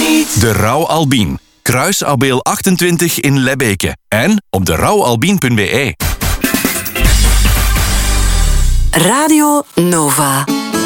niet. De Rauw Albien. Kruis Abeel 28 in Lebbeke. En op derouwalbien.be. Radio Nova.